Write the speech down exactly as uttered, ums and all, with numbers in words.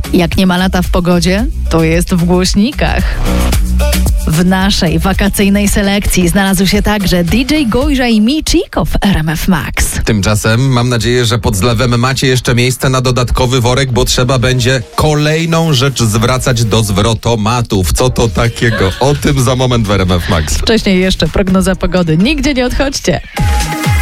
Jak nie ma lata w pogodzie, to jest w głośnikach. W naszej wakacyjnej selekcji znalazł się także D J Gojża i Michiko w R M F Max. Tymczasem mam nadzieję, że pod zlewem macie jeszcze miejsce na dodatkowy worek, bo trzeba będzie kolejną rzecz zwracać do zwrotomatów. Co to takiego? O tym za moment w R M F Max. Wcześniej jeszcze prognoza pogody. Nigdzie nie odchodźcie.